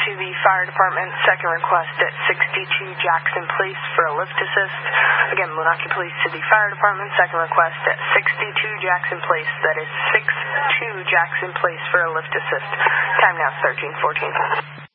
to the fire department, second request at 62 Jackson Place for a lift assist. Again, Moonachie Police to the fire department, second request at 62 Jackson Place. That is 62 Jackson Place for a lift assist. Time now is 13:14.